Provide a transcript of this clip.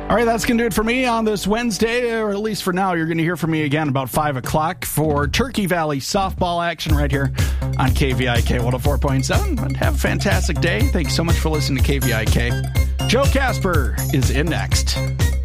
All right, that's going to do it for me on this Wednesday, or at least for now. You're going to hear from me again about 5 o'clock for Turkey Valley softball action right here on KVIK 104.7. But have a fantastic day. Thanks so much for listening to KVIK. Joe Casper is in next.